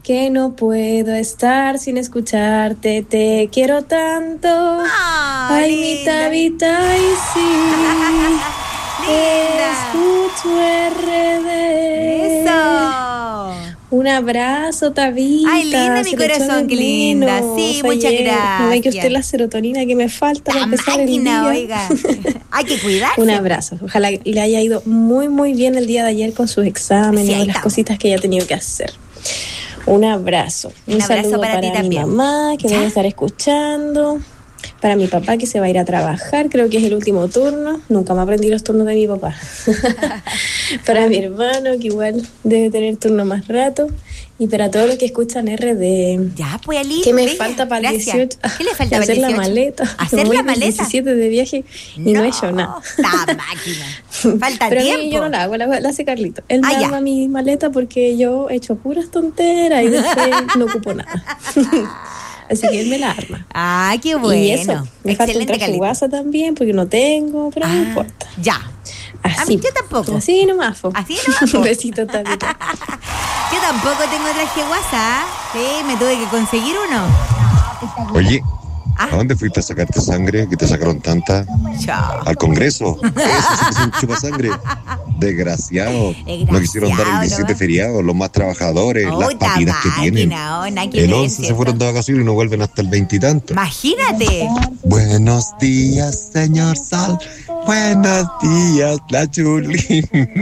que no puedo estar sin escucharte, te quiero tanto. Ay, mi Tabita, y sí. Escucho RD. Eso. Un abrazo, Tabita. Ay, linda mi corazón, qué linda. Sí, muchas gracias. No ve que usted la serotonina que me falta para empezar el día. Oiga. Hay que cuidarse. Un abrazo. Ojalá le haya ido muy, muy bien el día de ayer con sus exámenes y las cositas que ella ha tenido que hacer. Un abrazo. Un saludo para ti mi también. mamá, que debe estar escuchando. Para mi papá, que se va a ir a trabajar, creo que es el último turno. Nunca me aprendí los turnos de mi papá. Para mi hermano, que igual debe tener turno más rato. Y para todos los que escuchan RD. Ya, pues, Ali. ¿Qué me falta para el 18? ¿Qué le falta para el 18? Hacer la maleta. ¿Hacer la maleta? 17 de viaje y no he hecho nada. La máquina. Falta pero tiempo. Pero yo no la hago, la hace Carlito. Él me arma mi maleta porque yo he hecho puras tonteras y después no ocupo nada. Así que él me la arma. Ah, qué bueno. Y eso, me falta un traje guasa también porque no tengo, pero no importa. Ya. Así. A mí yo tampoco. Así nomás. Así nomás. Un besito, Tabita. Yo tampoco tengo traje guasa. Sí, me tuve que conseguir uno. Oye, ¿a dónde fuiste a sacarte sangre? ¿Que te sacaron tanta? Chao. Al Congreso. Eso sí que es un chupasangre. Desgraciado. No quisieron dar el 17 feriado, los más trabajadores, las patitas que tienen. El 11 se fueron de vacaciones y no vuelven hasta el 20 y tanto. Imagínate. Buenos días, señor Sol. Buenos días, la Chuli.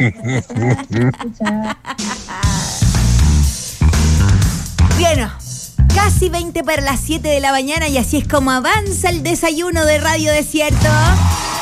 Bueno, casi 20 para las 7 de la mañana y así es como avanza el desayuno de Radio Desierto.